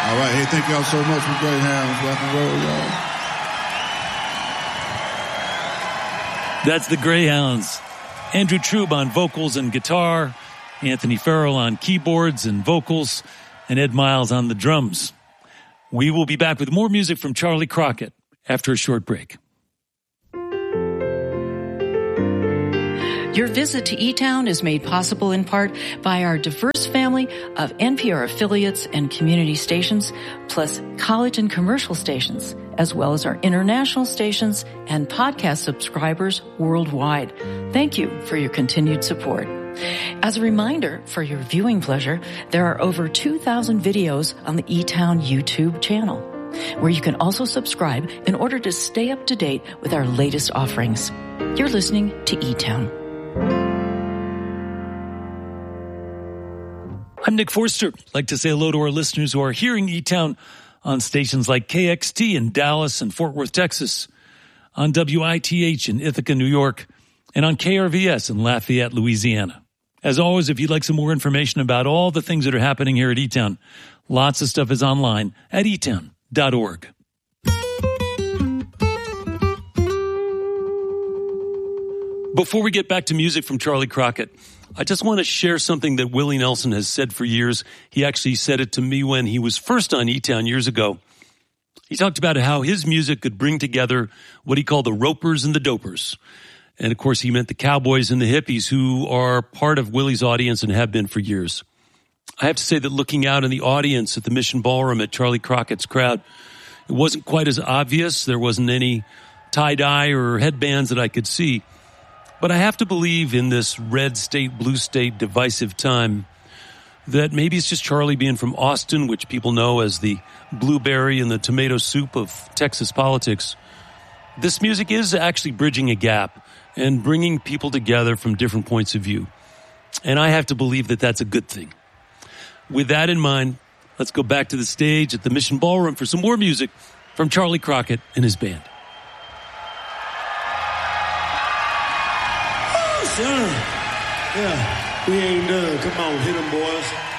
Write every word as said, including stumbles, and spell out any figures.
All right. Hey, thank y'all so much for Greyhounds. Rock and roll, y'all. That's the Greyhounds. Andrew Trube on vocals and guitar, Anthony Farrell on keyboards and vocals, and Ed Miles on the drums. We will be back with more music from Charlie Crockett after a short break. Your visit to E-Town is made possible in part by our diverse family of N P R affiliates and community stations, plus college and commercial stations, as well as our international stations and podcast subscribers worldwide. Thank you for your continued support. As a reminder, for your viewing pleasure, there are over two thousand videos on the E-Town YouTube channel, where you can also subscribe in order to stay up to date with our latest offerings. You're listening to E-Town. I'm Nick Forster. I'd like to say hello to our listeners who are hearing E-Town on stations like K X T in Dallas and Fort Worth, Texas, on W I T H in Ithaca, New York, and on K R V S in Lafayette, Louisiana. As always, if you'd like some more information about all the things that are happening here at E-Town, lots of stuff is online at e town dot org. Before we get back to music from Charlie Crockett, I just want to share something that Willie Nelson has said for years. He actually said it to me when he was first on E-Town years ago. He talked about how his music could bring together what he called the ropers and the dopers. And of course, he meant the cowboys and the hippies who are part of Willie's audience and have been for years. I have to say that looking out in the audience at the Mission Ballroom at Charlie Crockett's crowd, it wasn't quite as obvious. There wasn't any tie-dye or headbands that I could see. But I have to believe in this red state, blue state divisive time that maybe it's just Charlie being from Austin, which people know as the blueberry and the tomato soup of Texas politics. This music is actually bridging a gap and bringing people together from different points of view. And I have to believe that that's a good thing. With that in mind, let's go back to the stage at the Mission Ballroom for some more music from Charlie Crockett and his band. Son, yeah, we ain't done. Come on, hit them, boys.